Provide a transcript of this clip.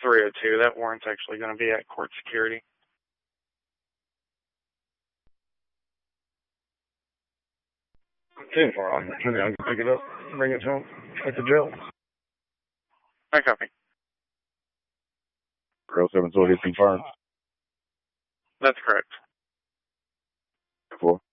302. That warrant's actually going to be at court security. Too far on that. I can pick it up, bring it to him at the jail. I copy. Girl 7 is confirmed. That's correct. 4.